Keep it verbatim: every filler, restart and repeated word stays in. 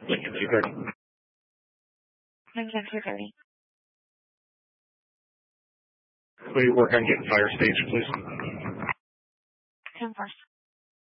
Lincoln two thirty. Lincoln two thirty. Will you work on getting fire stage, please? ten four.